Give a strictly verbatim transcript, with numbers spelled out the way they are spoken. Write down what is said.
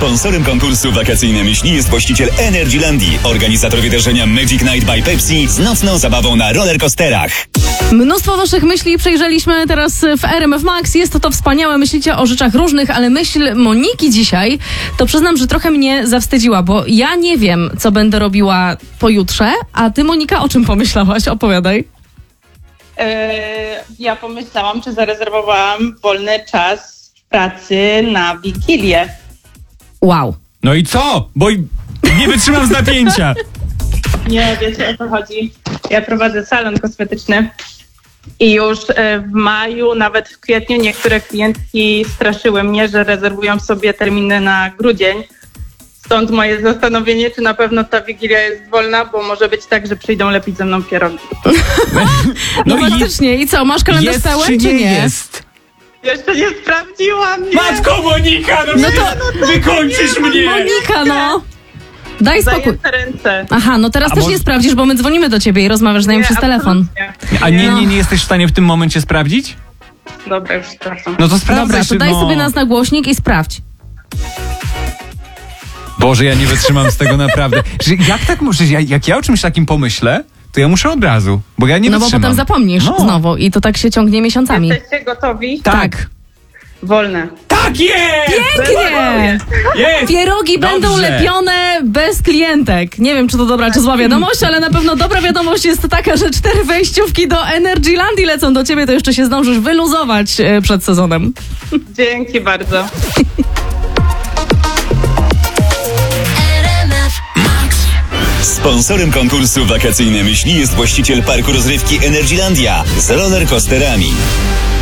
Sponsorem konkursu Wakacyjne Myśli jest właściciel Energylandii, organizator wydarzenia Magic Night by Pepsi z nocną zabawą na rollercoasterach. Mnóstwo waszych myśli przejrzeliśmy teraz w R M F Max. Jest to to wspaniałe, myślicie o rzeczach różnych, ale myśl Moniki dzisiaj, to przyznam, że trochę mnie zawstydziła, bo ja nie wiem, co będę robiła pojutrze, a ty, Monika, o czym pomyślałaś? Opowiadaj. Yy, ja pomyślałam, czy zarezerwowałam wolny czas w pracy na Wigilię. Wow. No i co? Bo nie wytrzymam z napięcia. Nie, wiecie o co chodzi. Ja prowadzę salon kosmetyczny i już w maju, nawet w kwietniu niektóre klientki straszyły mnie, że rezerwują sobie terminy na grudzień. Stąd moje zastanowienie, czy na pewno ta Wigilia jest wolna, bo może być tak, że przyjdą lepić ze mną pierogi. No, No i faktycznie. I co, masz kalendarz jest pełen, czy czy nie nie? jest? Jeszcze nie sprawdziłam, nie. Matko Monika, no, No to to- wykończysz mnie! Monika, no. Daj spokój. Zajęte ręce. Aha, no teraz A też może- nie sprawdzisz, bo my dzwonimy do ciebie i rozmawiasz z nami Nie, przez telefon. absolutnie. A nie, nie, nie jesteś w stanie w tym momencie sprawdzić? Dobra, już sprawdzam. No to sprawdzaj. Dobra, to czy- daj no. sobie nas na głośnik i sprawdź. Boże, ja nie wytrzymam z tego naprawdę. Że jak tak możesz, ja, jak ja o czymś takim pomyślę, to ja muszę od razu, bo ja nie No bo wytrzymam. potem zapomnisz No. znowu i to tak się ciągnie miesiącami. Jesteście gotowi? Tak. Wolne. Tak jest! Pięknie! Jest! Pierogi Dobrze. będą lepione bez klientek. Nie wiem, czy to dobra, czy zła wiadomość, ale na pewno dobra wiadomość jest taka, że cztery wejściówki do Energylandii lecą do ciebie, to jeszcze się zdążysz wyluzować e, przed sezonem. Dzięki bardzo. Sponsorem konkursu Wakacyjne Myśli jest właściciel parku rozrywki Energylandia z rollercoasterami.